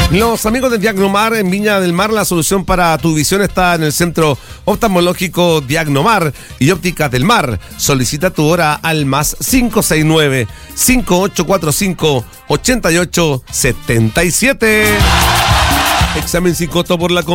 Los amigos de Diagnomar en Viña del Mar, la solución para tu visión está en el Centro Oftalmológico Diagnomar y Ópticas del Mar. Solicita tu hora al +569 5845 8877. Examen sin costo por la